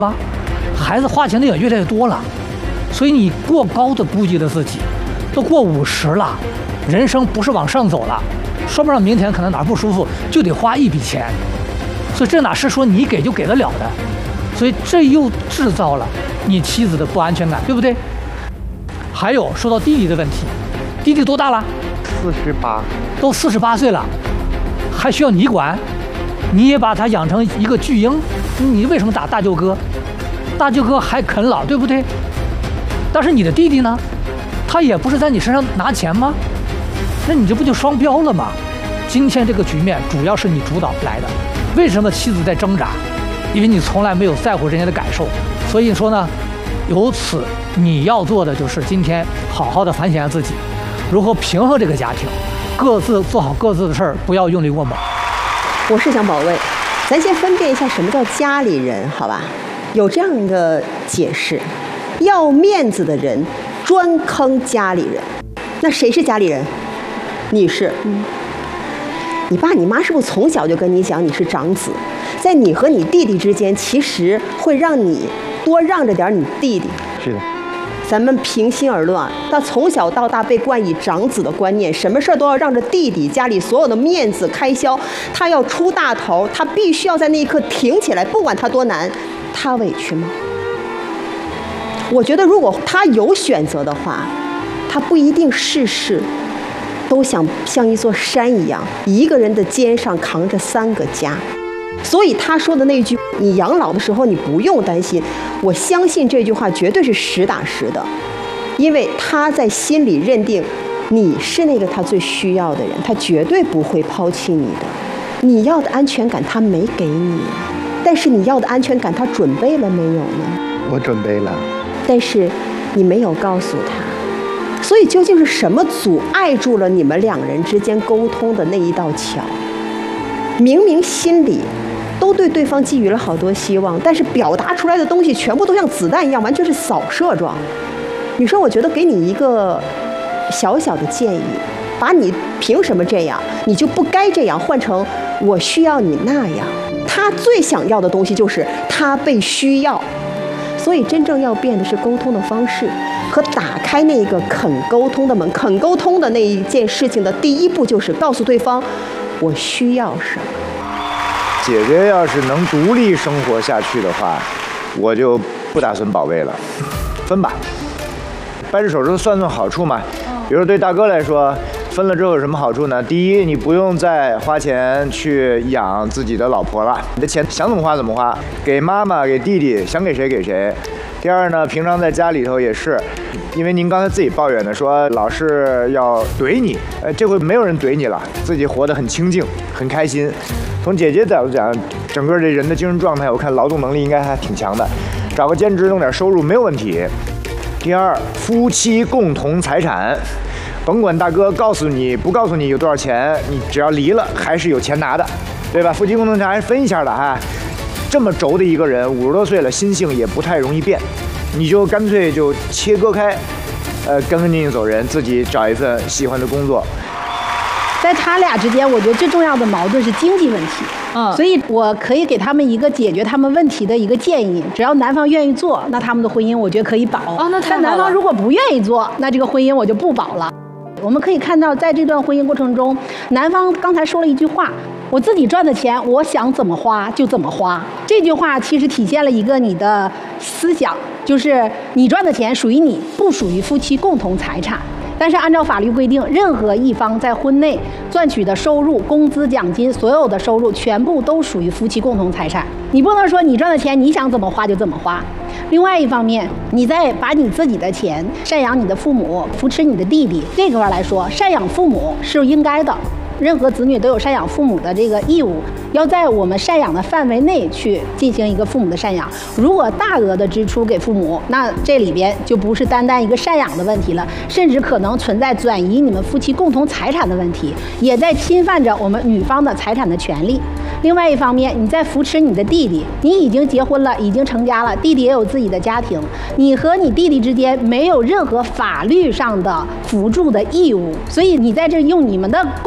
吧？孩子花钱的也越来越多了，所以你过高的估计了自己，都过50了，人生不是往上走了，说不上明天可能哪儿不舒服就得花一笔钱，所以这哪是说你给就给得了的？所以这又制造了你妻子的不安全感，对不对？还有说到弟弟的问题，弟弟多大了 ？48， 都48岁了，还需要你管？你也把他养成一个巨婴，你为什么打大舅哥？大舅哥还啃老，对不对？但是你的弟弟呢？他也不是在你身上拿钱吗？那你这不就双标了吗？今天这个局面主要是你主导来的。为什么妻子在挣扎？因为你从来没有在乎人家的感受。所以说呢，由此你要做的就是今天好好的反省一下自己，如何平衡这个家庭，各自做好各自的事儿，不要用力过猛。 我是想保卫，咱先分辨一下什么叫家里人，好吧？有这样一个解释：要面子的人专坑家里人。那谁是家里人？你是。你爸你妈是不是从小就跟你讲你是长子，在你和你弟弟之间，其实会让你多让着点你弟弟。 是的。 咱们平心而论啊，他从小到大被冠以长子的观念，什么事儿都要让着弟弟，家里所有的面子开销，他要出大头，他必须要在那一刻挺起来，不管他多难，他委屈吗？我觉得如果他有选择的话，他不一定事事都想像一座山一样，一个人的肩上扛着3个家。所以他说的那句“你养老的时候你不用担心”，我相信这句话绝对是实打实的，因为他在心里认定你是那个他最需要的人，他绝对不会抛弃你的。你要的安全感他没给你，但是你要的安全感他准备了没有呢？ 我准备了， 但是你没有告诉他。所以究竟是什么阻碍住了你们2人之间沟通的那一道桥？明明心里都对对方寄予了好多希望，但是表达出来的东西全部都像子弹一样，完全是扫射状。女生，我觉得给你一个小小的建议，把你凭什么这样，你就不该这样换成我需要你那样。他最想要的东西就是他被需要，所以真正要变的是沟通的方式和打开那个肯沟通的门。肯沟通的那一件事情的第一步就是告诉对方我需要什么。 姐姐要是能独立生活下去的话，我就不打算保卫了，分吧。掰着手指头算算好处嘛。比如说对大哥来说，分了之后有什么好处呢？第一，你不用再花钱去养自己的老婆了，你的钱想怎么花怎么花，给妈妈给弟弟想给谁给谁。第二呢，平常在家里头也是，因为您刚才自己抱怨的说老是要怼你，这回没有人怼你了，自己活得很清静很开心。从姐姐角度讲，整个这人的精神状态，我看劳动能力应该还挺强的，找个兼职弄点收入没有问题。第二，夫妻共同财产，甭管大哥告诉你不告诉你有多少钱，你只要离了还是有钱拿的，对吧？夫妻共同财产还是分一下的哈。这么轴的一个人，50多岁了，心性也不太容易变，你就干脆就切割开，干干净净走人，自己找一份喜欢的工作。 在他俩之间，我觉得最重要的矛盾是经济问题。所以我可以给他们一个解决他们问题的一个建议，只要男方愿意做，那他们的婚姻我觉得可以保。但男方如果不愿意做，那这个婚姻我就不保了。我们可以看到，在这段婚姻过程中，男方刚才说了一句话：我自己赚的钱，我想怎么花就怎么花。这句话其实体现了一个你的思想，就是你赚的钱属于你，不属于夫妻共同财产。但是按照法律规定，任何一方在婚内赚取的收入、工资、奖金，所有的收入全部都属于夫妻共同财产。你不能说你赚的钱你想怎么花就怎么花。另外一方面，你再把你自己的钱赡养你的父母、扶持你的弟弟，这块来说，赡养父母是应该的。任何子女都有赡养父母的这个义务，要在我们赡养的范围内去进行一个父母的赡养。如果大额的支出给父母，那这里边就不是单单一个赡养的问题了，甚至可能存在转移你们夫妻共同财产的问题，也在侵犯着我们女方的财产的权利。另外一方面，你在扶持你的弟弟，你已经结婚了，已经成家了，弟弟也有自己的家庭，你和你弟弟之间没有任何法律上的辅助的义务，所以你在这用你们的共同财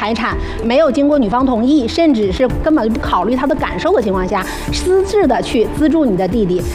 财产，没有经过女方同意，甚至是根本就不考虑他的感受的情况下，私自的去资助你的弟弟，